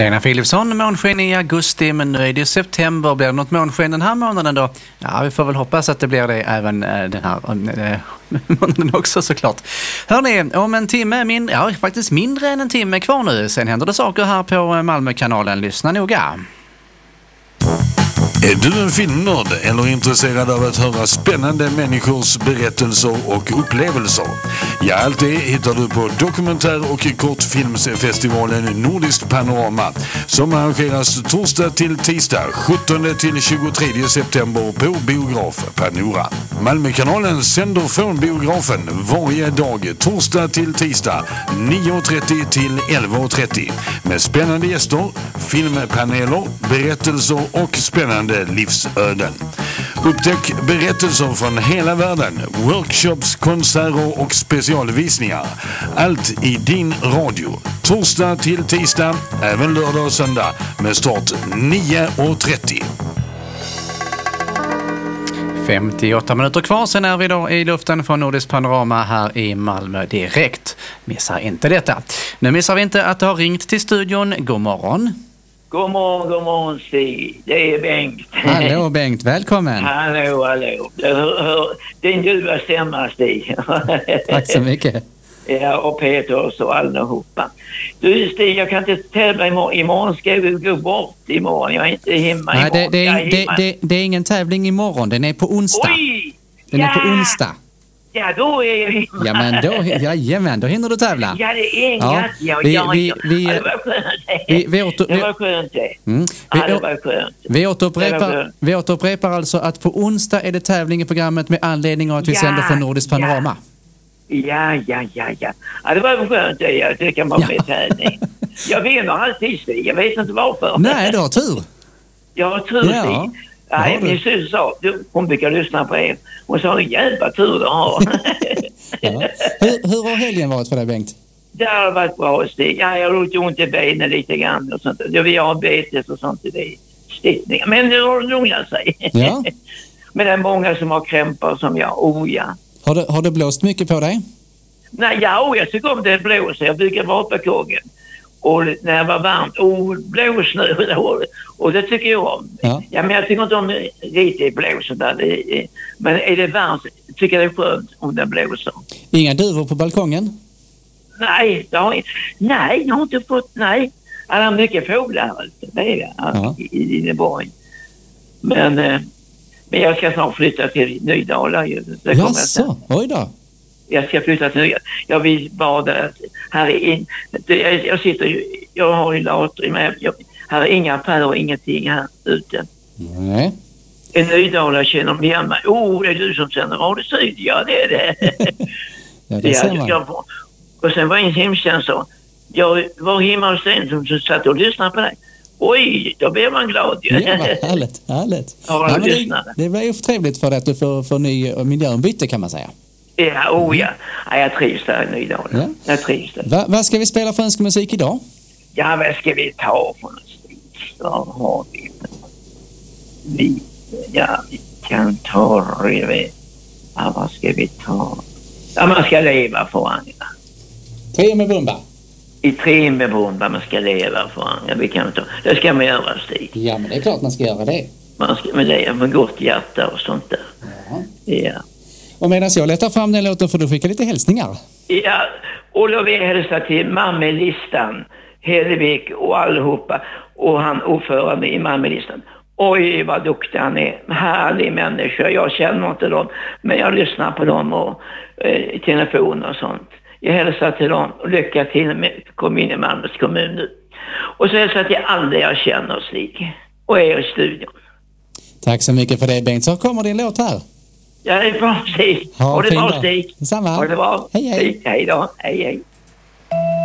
Lena Philipsson, månsken i augusti, men nu är det september. Blir det något månsken den här månaden då? Ja, vi får väl hoppas att det blir det även den här månaden också såklart. Hörrni, om en timme, faktiskt mindre än en timme kvar nu. Sen händer det saker här på Malmökanalen. Lyssna noga. Är du en filmnörd eller intresserad av att höra spännande människors berättelser och upplevelser? Ja, allt det hittar du på dokumentär- och kortfilmsfestivalen Nordiskt Panorama som arrangeras torsdag till tisdag 17 till 23 september på biograf Panora. Malmökanalen sänder från biografen varje dag torsdag till tisdag 9.30 till 11.30 med spännande gäster, filmpaneler, berättelser och spännande livsöden. Upptäck berättelser från hela världen, workshops, konserter och specialvisningar. Allt i din radio. Torsdag till tisdag, även lördag och söndag med start 9.30. 58 minuter kvar, sen är vi då i luften från Nordiskt Panorama här i Malmö direkt. Missa inte detta. Nu missar vi inte att det har ringt till studion. God morgon. God morgon Stig. Det är Bengt. Hallå Bengt, välkommen. Hallå. Din ljuva stämma Stig. Tack så mycket. Ja, och Peter och allihopa. Du Stig, jag kan inte tävla imorgon. Imorgon ska vi gå bort imorgon. Jag är inte hemma imorgon. Det är ingen tävling imorgon. Den är på onsdag. Oj! Den är på onsdag. Ja, då är jag hemma. Ja, men då hinner du tävla. Ja, det är inget. Det var skönt det. Vi återupprepar alltså att på onsdag är det tävling i programmet med anledning av att vi sänder från Nordiskt Panorama. Ja. Ja, det var väl skönt det. Jag tycker man med tävling. Jag vinner alltid, Stig. Jag vet inte varför. Nej, du har tur. Jag har tur, Stig. Nej, min syster sa, hon brukar lyssna på er. Hon sa, jävla tur du har. Ja. Hur har helgen varit för dig, Bengt? Det har varit bra, Stig. Ja, jag har ont i benen lite grann och sånt. Vi har betes och sånt i det. Stickningar. Men det har lugnat sig. Ja. Men det är många som har krämpar som jag. Har det blåst mycket på dig? Nej, jag tycker om det blåser. Jag brukar vara på kågen. Och när det var varmt, blås nu. Och det tycker jag om. Ja, men jag tycker inte om riktigt blåser där. Men är det varmt, tycker jag det är skönt om det blåser. Inga duvor på balkongen? Nej, jag har inte fått, nej. Alla har mycket fåglar, det är det, i Lineborg. Men jag ska snart flytta till Nydala. Jaså, oj då. Jag ska flytta till Nydala. Jag vill bada här jag har ju later med. Här är inga affärer och ingenting här ute. Nej. I Nydala känner de igen mig. Det är du som sänder Radio Syd. Ja, det är det. Ja, det ser man. Och sen var en hemtjänst så. Jag var hemma hos en som satt och lyssnade på dig. Oj, då blev man glad. Ja, härligt. Ja, det var ju trevligt för att du får ny miljöombyte, kan man säga. Ja. Jag trivs där i Nydala. Ja. Jag trivs där. Vad ska vi spela för önskemusik idag? Ja, vad ska vi ta för något? Vad har vi? Vi kan ta vad ska vi ta? Ja, man ska leva för andra. Tre med bomba. I tre med bomba, man ska leva för andra. Vi kan ta. Det ska man göra, Stig. Ja, men det är klart man ska göra det. Man ska med det med gott hjärta och sånt där. Ja. Och medan jag letar fram den låten får du skicka lite hälsningar. Ja, och då vill jag hälsa till Mammelistan, Hedvig och allihopa. Och han ordförande i Mammelistan. Oj, vad duktig han är. Härlig människa. Jag känner inte dem, men jag lyssnar på dem och telefon och sånt. Jag hälsar till dem och lycka till med kom in i Malmös kommun nu. Och så hälsar till alla jag känner, Stig. Och er i studion. Tack så mycket för det, Bengt. Så kommer din låt här. Ja, det är bra, Stig. Ha det bra, Stig. Detsamma. Ha det bra. Hej. Hej då. Hej.